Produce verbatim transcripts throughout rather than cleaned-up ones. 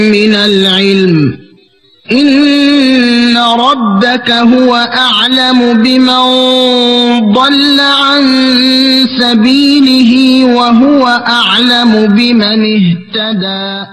minal ilm. Inna rabbaka huwa a'lamu biman dhalla an sabilihi wa huwa a'lamu biman ihtada.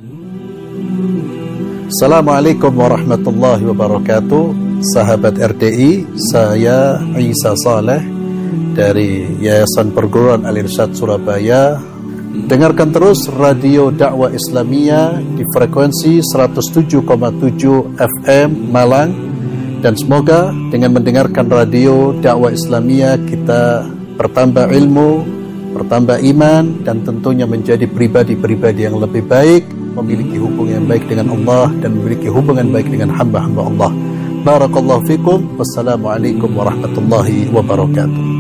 Assalamualaikum warahmatullahi wabarakatuh. Sahabat R D I, saya Isa Saleh dari Yayasan Perguruan Al-Irsyad Surabaya. Dengarkan terus Radio Dakwah Islamiyah di frekuensi seratus tujuh koma tujuh F M Malang. Dan semoga dengan mendengarkan Radio Dakwah Islamiyah kita bertambah ilmu, bertambah iman, dan tentunya menjadi pribadi-pribadi yang lebih baik, memiliki hubungan yang baik dengan Allah dan memiliki hubungan baik dengan hamba-hamba Allah. Barakallahu fikum. Wassalamualaikum warahmatullahi wabarakatuh.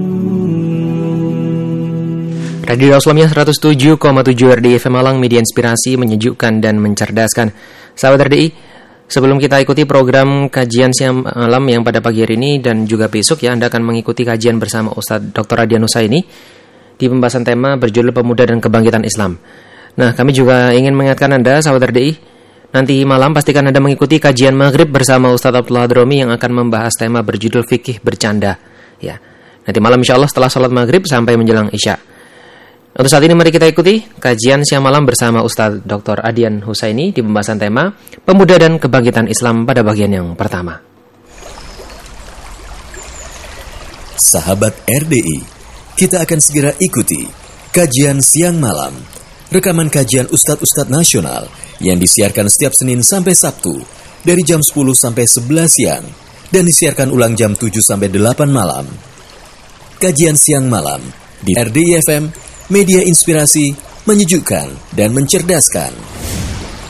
Radio Islamiyah seratus tujuh koma tujuh R D I F M Malang, media inspirasi, menyejukkan dan mencerdaskan. Sahabat R D I, sebelum kita ikuti program kajian siang malam yang pada pagi hari ini dan juga besok ya, Anda akan mengikuti kajian bersama Ustadz Doktor Adian Husaini di pembahasan tema berjudul Pemuda dan Kebangkitan Islam. Nah, kami juga ingin mengingatkan Anda, sahabat R D I, nanti malam pastikan Anda mengikuti kajian maghrib bersama Ustadz Abdullah Hadromi yang akan membahas tema berjudul Fikih Bercanda. Ya, nanti malam insya Allah setelah salat maghrib sampai menjelang isya. Untuk saat ini mari kita ikuti kajian siang malam bersama Ustadz Doktor Adian Husaini di pembahasan tema Pemuda dan Kebangkitan Islam pada bagian yang pertama. Sahabat R D I, kita akan segera ikuti kajian siang malam, rekaman kajian Ustadz-Ustadz Nasional yang disiarkan setiap Senin sampai Sabtu dari jam sepuluh sampai sebelas siang dan disiarkan ulang jam tujuh sampai delapan malam. Kajian siang malam di R D I F M, media inspirasi, menyejukkan dan mencerdaskan.